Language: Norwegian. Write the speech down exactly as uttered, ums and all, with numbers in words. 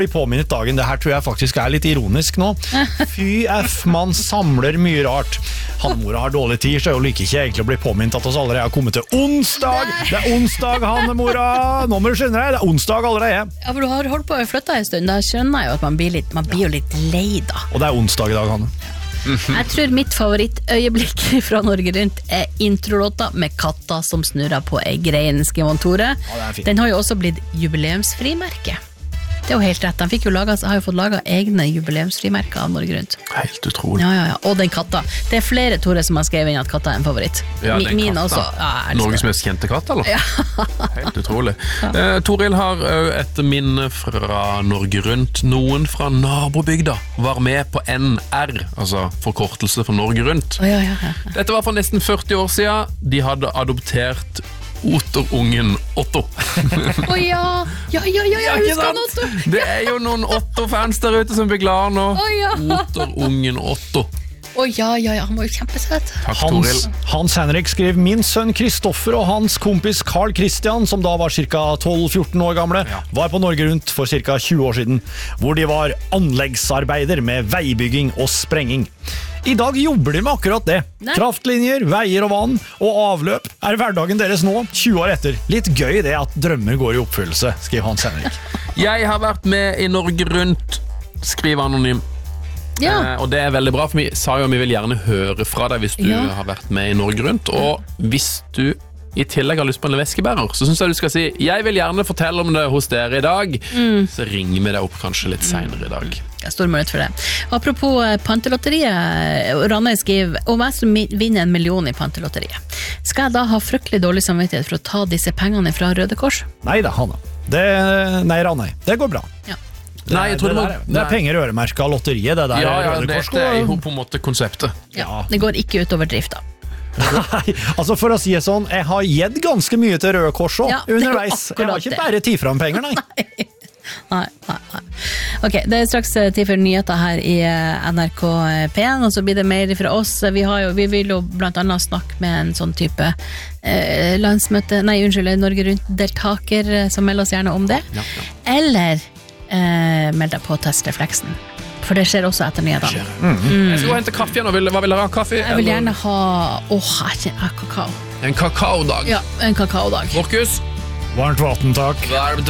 bli påminnet dagen. Det her tror jeg faktisk er litt ironisk nå. Fy F, man samler mye rart. Hannemora har dårlig tid, så jeg liker ikke egentlig å bli påminnet at oss allerede har kommet til onsdag. Det er onsdag, Hannemora! Nå må du skynde deg, det er onsdag allerede. Ja, for du har holdt på å flytte en stund, da skjønner jeg jo at man blir litt, man blir jo litt lei da. Og det er onsdag i dag, Hanne. Jeg tror mitt favorittøyeblikk fra Norge Rundt er introlåta med katta som snurrer på ei grein, skriver Tore. Ja, den har jo også blitt jubileumsfrimerke. Det er jo helt rett, han fikk jo laget, har jo fått laget egne jubileumsfrimerker av Norge Rundt. Helt utrolig. Ja, ja, ja, og den katta. Det er flere, Tore, som har skrevet inn at katta er en favoritt. Ja, den Min katta. også. Ja, jeg elsker Norges det. mest kjente katt, eller? Ja. Helt utrolig. Eh, Toril har uh, et minne fra Norge Rundt. Noen fra nabobygda var med på N R, altså forkortelse for Norge Rundt. Oh, ja, ja, ja. Dette var for nesten førti år siden. De hadde adoptert Oterungen Otto. Å ja, ja, ja, ja, jeg husker han Otto. Det er jo noen Otto-fans der ute som blir glad nå. Å ja. Oterungen Otto. Å ja, ja, ja, han var jo kjempesøt. Takk, Hans, Toril. Hans Henrik skrev min sønn Kristoffer og hans kompis Carl Christian, som da var cirka tolv fjorten år gamle, Ja. var på Norge Rundt for cirka tjue år siden, hvor de var anleggsarbeider med veibygging og sprenging. I dag jobber de med akkurat det. Nei. Kraftlinjer, veier og vann og avløp er hverdagen deres nå, tjue år etter. Litt gøy det at drømmer går i oppfyllelse, skriver Hans Henrik. Jeg har vært med i Norge Rundt, skriver Anonym. Ja. Eh, og det er veldig bra, for vi sa jo vi vil gjerne høre fra deg hvis du Ja. har vært med i Norge Rundt. Og hvis du i tillegg har lyst på en veskebærer, så synes jeg du skal si jeg vil gjerne fortelle om det hos dere i dag. Så ringer vi deg opp kanskje litt senere i dag. Jeg har stor mulighet for det. Apropos eh, pantelotteriet, Ranne skriver, om jeg som vinner en million i pantelotteriet, skal jeg da ha fryktelig dårlig samvittighet for å ta disse pengene fra Røde Kors? Nei da, Hanne. Det, nei, Ranne. Det går bra. Ja. Det, Nei, jeg tror det, det må- der, er- det er nei. penger øremerket av lotteriet, det der Ja, ja, Røde det, Kors det er går. jo på en måte konseptet. Ja. Det går ikke utover drifta. Nei, altså for å si det sånn, jeg har gitt ganske mye til Røde Kors også, Ja, det er jo underveis. Jeg har akkurat ikke det. bare tid fram penger, nei. Nei, nei, nei. Ok, det er straks eh, tid for nyheter her i eh, N R K P en, og så blir det mer fra oss. Vi, har jo, vi vil jo blant annet snakke med en sånn type eh, landsmøte, nei, unnskyld, Norge Rundt-deltaker, eh, som melder oss gjerne om det. Ja, ja. Eller eh, meld deg på testrefleksen. For det skjer også etter nyhetene. Jeg skal gå og hente kaffe igjen. og vil- Hva vil dere ha? Kaffe? Jeg vil eller gjerne ha Åh, jeg kjenner kakao. En kakaodag. Ja, en kakaodag. Markus? Varmt vatten, takk. Varmt